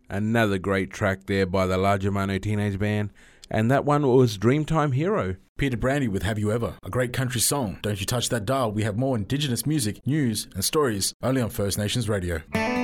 Another great track there by the Larger Mano Teenage Band, and that one was Dreamtime Hero. Peter Brandy with Have You Ever, a great country song. Don't you touch that dial, we have more Indigenous music, news and stories only on First Nations Radio.